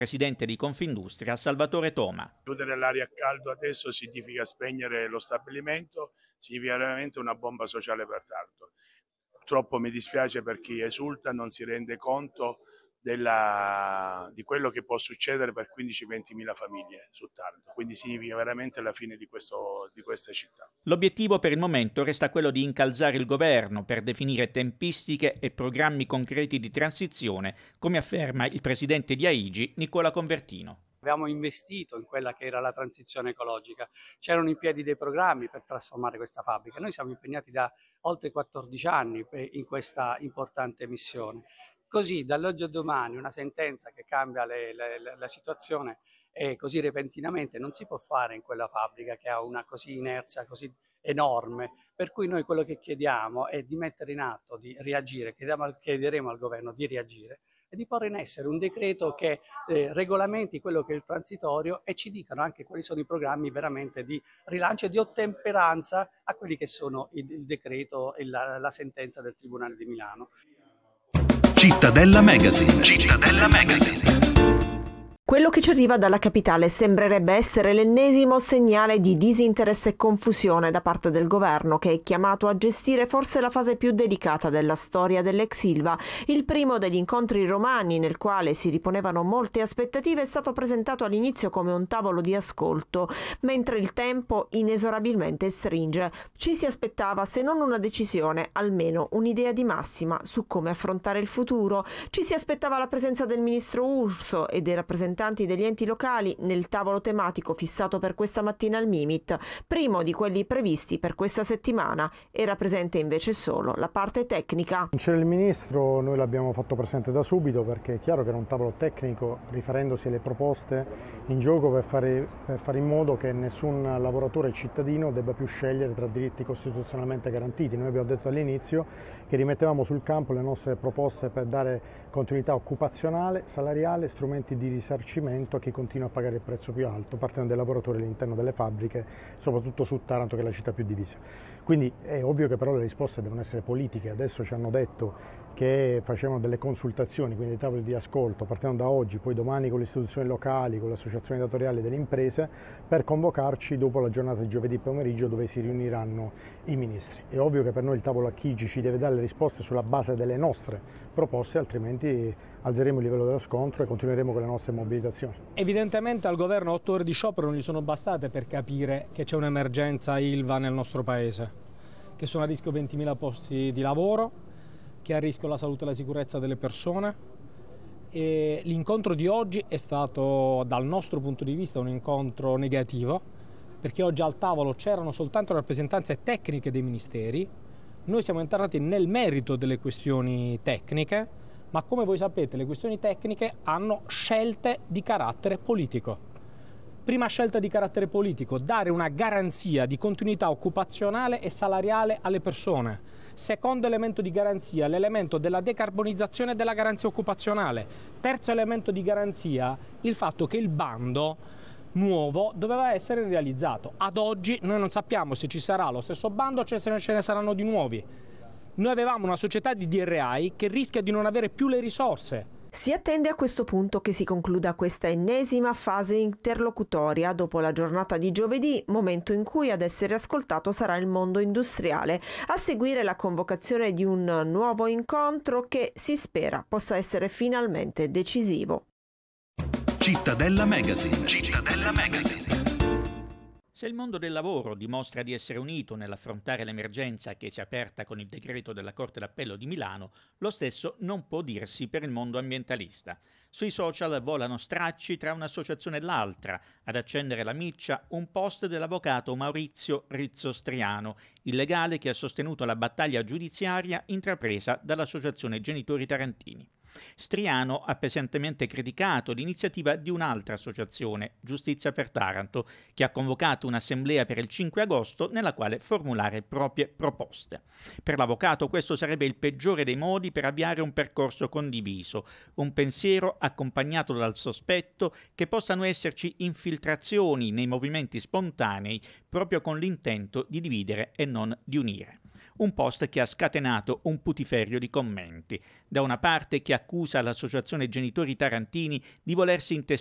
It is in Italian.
Presidente di Confindustria Salvatore Toma. Chiudere l'aria a caldo adesso significa spegnere lo stabilimento, significa veramente una bomba sociale per Taranto. Purtroppo mi dispiace per chi esulta, non si rende conto di quello che può succedere per 15-20 mila famiglie su Taranto, quindi significa veramente la fine di questa città. L'obiettivo per il momento resta quello di incalzare il governo per definire tempistiche e programmi concreti di transizione, come afferma il presidente di AIGI Nicola Convertino. Abbiamo investito in quella che era la transizione ecologica, c'erano in piedi dei programmi per trasformare questa fabbrica. Noi siamo impegnati da oltre 14 anni in questa importante missione. Così dall'oggi al domani una sentenza che cambia la situazione e così repentinamente non si può fare in quella fabbrica che ha una così inerzia così enorme, per cui noi quello che chiediamo è di mettere in atto, di reagire, chiederemo al governo di reagire e di porre in essere un decreto che regolamenti quello che è il transitorio e ci dicano anche quali sono i programmi veramente di rilancio e di ottemperanza a quelli che sono il decreto e la sentenza del Tribunale di Milano. Cittadella Magazine. Cittadella Magazine. Quello che ci arriva dalla capitale sembrerebbe essere l'ennesimo segnale di disinteresse e confusione da parte del governo, che è chiamato a gestire forse la fase più delicata della storia dell'ex Ilva. Il primo degli incontri romani, nel quale si riponevano molte aspettative, è stato presentato all'inizio come un tavolo di ascolto, mentre il tempo inesorabilmente stringe. Ci si aspettava, se non una decisione, almeno un'idea di massima su come affrontare il futuro. Ci si aspettava la presenza del ministro Urso e dei rappresentanti degli enti locali nel tavolo tematico fissato per questa mattina al Mimit, primo di quelli previsti per questa settimana. Era presente invece solo la parte tecnica. C'era il ministro, noi l'abbiamo fatto presente da subito perché è chiaro che era un tavolo tecnico riferendosi alle proposte in gioco per fare in modo che nessun lavoratore cittadino debba più scegliere tra diritti costituzionalmente garantiti. Noi abbiamo detto all'inizio che rimettevamo sul campo le nostre proposte per dare continuità occupazionale, salariale, strumenti di risarcimento a chi continua a pagare il prezzo più alto, partendo dai lavoratori all'interno delle fabbriche, soprattutto su Taranto che è la città più divisa. Quindi è ovvio che però le risposte devono essere politiche. Adesso ci hanno detto che facevano delle consultazioni, quindi dei tavoli di ascolto, partendo da oggi, poi domani con le istituzioni locali, con le associazioni datoriali delle imprese, per convocarci dopo la giornata di giovedì pomeriggio dove si riuniranno i ministri. È ovvio che per noi il tavolo a Chigi ci deve dare le risposte sulla base delle nostre proposte, altrimenti alzeremo il livello dello scontro e continueremo con le nostre mobilitazioni. Evidentemente al governo 8 ore di sciopero non gli sono bastate per capire che c'è un'emergenza Ilva nel nostro paese, che sono a rischio 20.000 posti di lavoro, che è a rischio la salute e la sicurezza delle persone. E l'incontro di oggi è stato, dal nostro punto di vista, un incontro negativo, perché oggi al tavolo c'erano soltanto rappresentanze tecniche dei ministeri. Noi siamo entrati nel merito delle questioni tecniche, ma come voi sapete le questioni tecniche hanno scelte di carattere politico. Prima scelta di carattere politico, dare una garanzia di continuità occupazionale e salariale alle persone. Secondo elemento di garanzia, l'elemento della decarbonizzazione e della garanzia occupazionale. Terzo elemento di garanzia, il fatto che il bando nuovo doveva essere realizzato. Ad oggi noi non sappiamo se ci sarà lo stesso bando o se ce ne saranno di nuovi. Noi avevamo una società di DRI che rischia di non avere più le risorse. Si attende a questo punto che si concluda questa ennesima fase interlocutoria dopo la giornata di giovedì, momento in cui ad essere ascoltato sarà il mondo industriale, a seguire la convocazione di un nuovo incontro che si spera possa essere finalmente decisivo. Cittadella Magazine. Cittadella Magazine. Se il mondo del lavoro dimostra di essere unito nell'affrontare l'emergenza che si è aperta con il decreto della Corte d'Appello di Milano, lo stesso non può dirsi per il mondo ambientalista. Sui social volano stracci tra un'associazione e l'altra, ad accendere la miccia un post dell'avvocato Maurizio Rizzo Striano, il legale che ha sostenuto la battaglia giudiziaria intrapresa dall'Associazione Genitori Tarantini. Striano ha pesantemente criticato l'iniziativa di un'altra associazione, Giustizia per Taranto, che ha convocato un'assemblea per il 5 agosto nella quale formulare proprie proposte. Per l'avvocato questo sarebbe il peggiore dei modi per avviare un percorso condiviso, un pensiero accompagnato dal sospetto che possano esserci infiltrazioni nei movimenti spontanei proprio con l'intento di dividere e non di unire. un post che ha scatenato un putiferio di commenti. Da una parte chi accusa l'associazione Genitori Tarantini di volersi intestare